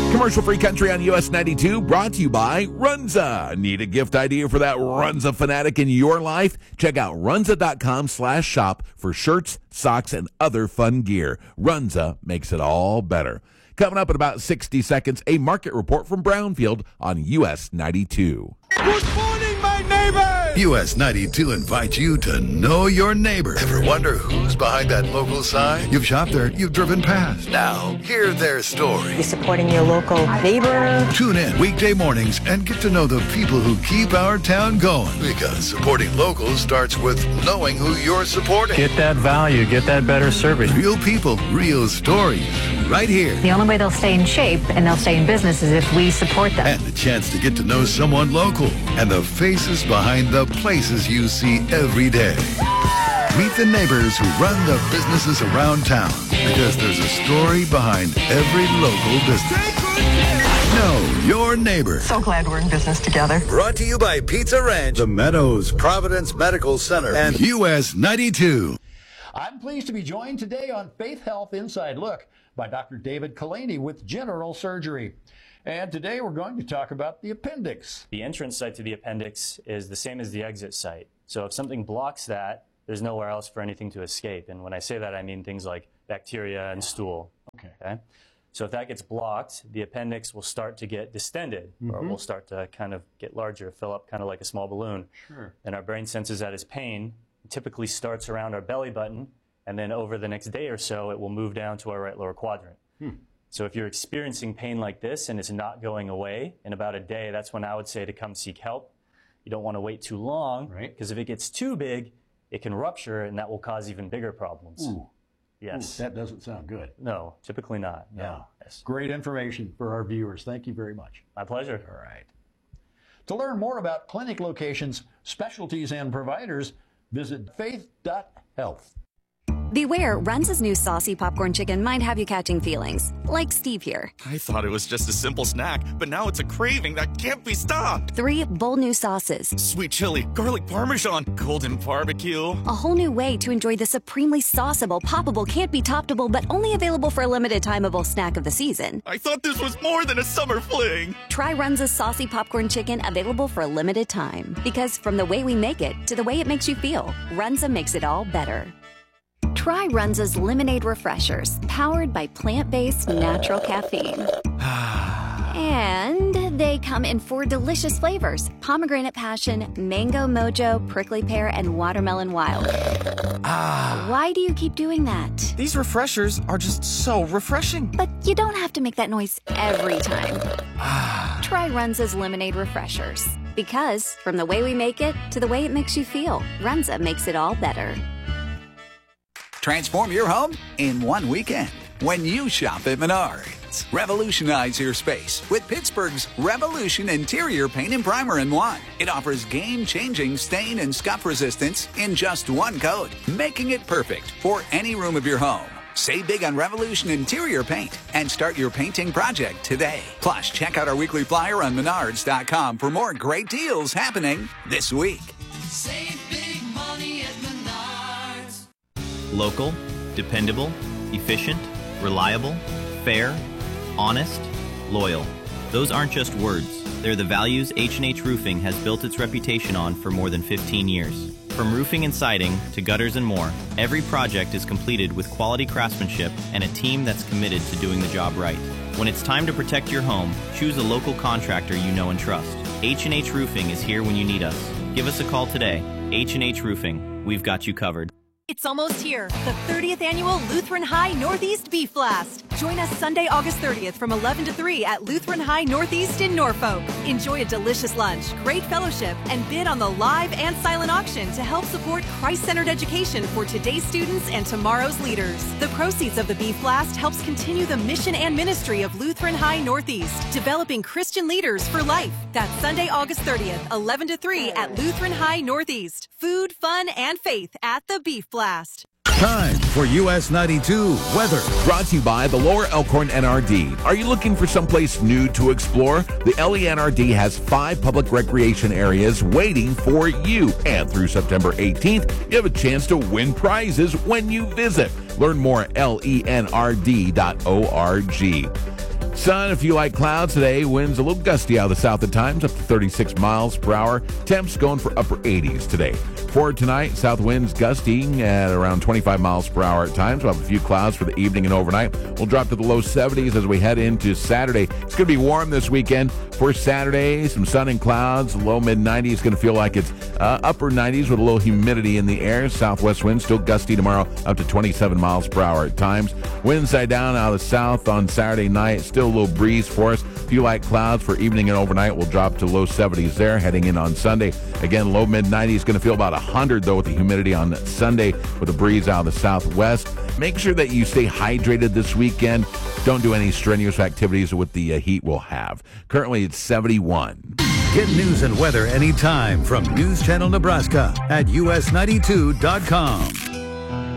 Commercial-free country on US 92, brought to you by Runza. Need a gift idea for that Runza fanatic in your life? Check out runza.com/shop for shirts, socks, and other fun gear. Runza makes it all better. Coming up in about 60 seconds, a market report from Brownfield on US 92. Good morning, my neighbors! US 92 invites you to know your neighbor. Ever wonder who's behind that local sign? You've shopped there, you've driven past. Now, hear their story. You're supporting your local neighbor. Tune in weekday mornings and get to know the people who keep our town going. Because supporting locals starts with knowing who you're supporting. Get that value, get that better service. Real people, real stories, right here. The only way they'll stay in shape and they'll stay in business is if we support them. And the chance to get to know someone local and the faces behind the places you see every day. Meet the neighbors who run the businesses around town, because there's a story behind every local business. Know your neighbor. So glad we're in business together. Brought to you by Pizza Ranch, The Meadows, Providence Medical Center, and US 92. I'm pleased to be joined today on Faith Health Inside Look by Dr. David Kalani with General Surgery. And today we're going to talk about the appendix. The entrance site to the appendix is the same as the exit site. So if something blocks that, there's nowhere else for anything to escape. And when I say that, I mean things like bacteria and stool. Okay. So if that gets blocked, the appendix will start to get distended, or will start to kind of get larger, fill up kind of like a small balloon. Sure. And our brain senses that as pain. It typically starts around our belly button, and then over the next day or so, it will move down to our right lower quadrant. So if you're experiencing pain like this and it's not going away in about a day, that's when I would say to come seek help. You don't want to wait too long, because if it gets too big, it can rupture, and that will cause even bigger problems. Ooh. Yes. Ooh, that doesn't sound good. No, typically not. No. Yes. Great information for our viewers. Thank you very much. My pleasure. All right. To learn more about clinic locations, specialties, and providers, visit faith.health. Beware, Runza's new saucy popcorn chicken might have you catching feelings, like Steve here. I thought it was just a simple snack, but now it's a craving that can't be stopped. 3 bold new sauces. Sweet chili, garlic parmesan, golden barbecue. A whole new way to enjoy the supremely sauceable, poppable, can't be toppable, but only available for a limited timeable snack of the season. I thought this was more than a summer fling. Try Runza's saucy popcorn chicken, available for a limited time. Because from the way we make it to the way it makes you feel, Runza makes it all better. Try Runza's Lemonade Refreshers, powered by plant-based natural caffeine. And they come in 4 delicious flavors: pomegranate passion, mango mojo, prickly pear, and watermelon wild. Why do you keep doing that? These refreshers are just so refreshing. But you don't have to make that noise every time. Try Runza's Lemonade Refreshers. Because from the way we make it to the way it makes you feel, Runza makes it all better. Transform your home in one weekend when you shop at Menards. Revolutionize your space with Pittsburgh's Revolution Interior Paint and Primer in 1. It offers game-changing stain and scuff resistance in just 1 coat, making it perfect for any room of your home. Save big on Revolution Interior Paint and start your painting project today. Plus, check out our weekly flyer on Menards.com for more great deals happening this week. Save big money at Menards. Local, dependable, efficient, reliable, fair, honest, loyal. Those aren't just words. They're the values H&H Roofing has built its reputation on for more than 15 years. From roofing and siding to gutters and more, every project is completed with quality craftsmanship and a team that's committed to doing the job right. When it's time to protect your home, choose a local contractor you know and trust. H&H Roofing is here when you need us. Give us a call today. H&H Roofing. We've got you covered. It's almost here, the 30th annual Lutheran High Northeast Beef Blast. Join us Sunday, August 30th from 11 to 3 at Lutheran High Northeast in Norfolk. Enjoy a delicious lunch, great fellowship, and bid on the live and silent auction to help support Christ-centered education for today's students and tomorrow's leaders. The proceeds of the Beef Blast helps continue the mission and ministry of Lutheran High Northeast, developing Christian leaders for life. That's Sunday, August 30th, 11 to 3 at Lutheran High Northeast. Food, fun, and faith at the Beef Blast. Time for US 92 weather. Brought to you by the Lower Elkhorn NRD. Are you looking for someplace new to explore? The LENRD has 5 public recreation areas waiting for you. And through September 18th, you have a chance to win prizes when you visit. Learn more at lenrd.org. Sun, a few light clouds today. Winds a little gusty out of the south at times, up to 36 miles per hour. Temps going for upper 80s today. For tonight, south winds gusting at around 25 miles per hour at times. We'll have a few clouds for the evening and overnight. We'll drop to the low 70s as we head into Saturday. It's going to be warm this weekend. For Saturday, some sun and clouds. Low mid-90s. Going to feel like it's upper 90s with a little humidity in the air. Southwest winds still gusty tomorrow, up to 27 miles per hour at times. Winds die down out of the south on Saturday night. Still a little breeze for us. A few light clouds for evening and overnight. We'll drop to low 70s there heading in on Sunday. Again, low mid-90s. Going to feel about 100 though with the humidity on Sunday with a breeze out of the southwest. Make sure that you stay hydrated this weekend. Don't do any strenuous activities with the heat we'll have. Currently it's 71. Get news and weather anytime from News Channel Nebraska at us92.com.